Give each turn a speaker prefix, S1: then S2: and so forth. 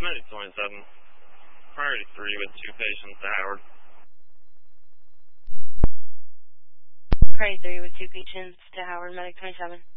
S1: Medic 27. Priority 3 with 2 patients to Howard.
S2: Priority 3 with 2 patients to Howard, Medic 27.